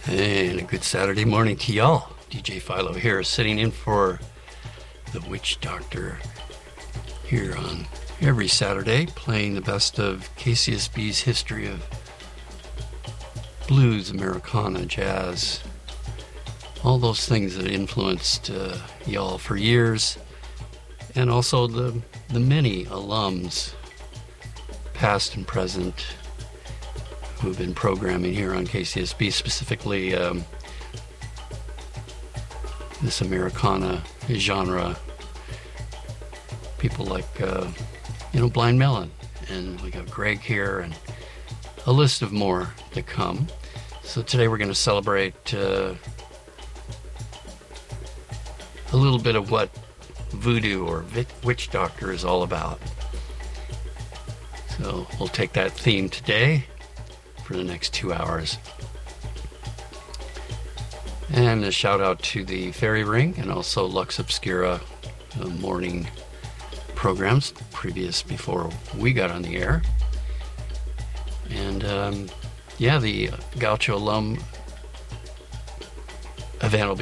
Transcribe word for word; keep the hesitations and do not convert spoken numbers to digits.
And a good Saturday morning to y'all. D J Philo here, sitting in for the Witch Doctor here on every Saturday, playing the best of K C S B's history of blues, Americana, jazz, all those things that influenced uh, y'all for years, and also the, the many alums, past and present, who've been programming here on K C S B, specifically um, this Americana genre. People like, uh, you know, Blind Melon, and we got Greg here, and a list of more to come. So today we're going to celebrate uh, a little bit of what voodoo or witch doctor is all about. So we'll take that theme today for the next two hours. And a shout out to the Fairy Ring and also Lux Obscura uh, morning programs previous before we got on the air. And um, yeah, the Gaucho alum event will